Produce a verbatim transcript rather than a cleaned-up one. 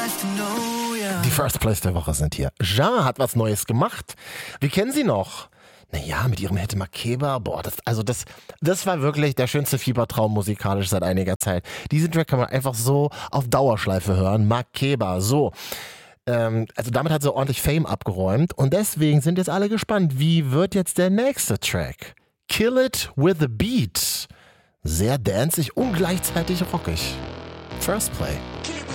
Die First Place der Woche sind hier. Ja hat was Neues gemacht. Wir kennen sie noch. Naja, mit ihrem Hit Makeba, boah, das, also das, das war wirklich der schönste Fiebertraum musikalisch seit einiger Zeit. Diesen Track kann man einfach so auf Dauerschleife hören. Makeba, so. Ähm, also damit hat sie ordentlich Fame abgeräumt und deswegen sind jetzt alle gespannt, wie wird jetzt der nächste Track? Kill It With A Beat. Sehr danceig und gleichzeitig rockig. First Play.